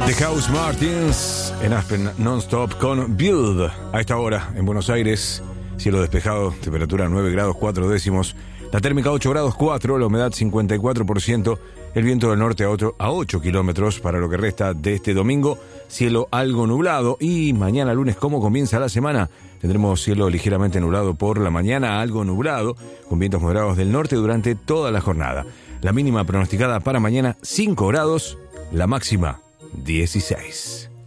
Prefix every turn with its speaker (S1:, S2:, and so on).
S1: The House Martins en Aspen Nonstop con Build. A esta hora en Buenos Aires, cielo despejado, temperatura 9 grados 4 décimos, la térmica 8 grados 4, la humedad 54%, el viento del norte a 8 kilómetros para lo que resta de este domingo, cielo algo nublado. Y mañana lunes, ¿cómo comienza la semana? Tendremos cielo ligeramente nublado por la mañana, algo nublado, con vientos moderados del norte durante toda la jornada. La mínima pronosticada para mañana 5 grados, la máxima 16.